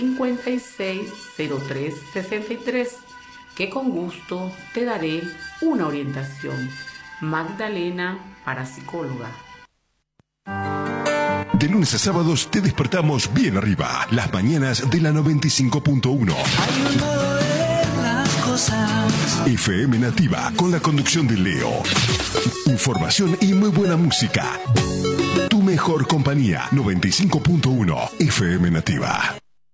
560363, que con gusto te daré una orientación. Magdalena, parapsicóloga. De lunes a sábados te despertamos bien arriba. Las mañanas de la 95.1. FM Nativa, con la conducción de Leo. Información y muy buena música. Tu mejor compañía, 95.1 FM Nativa.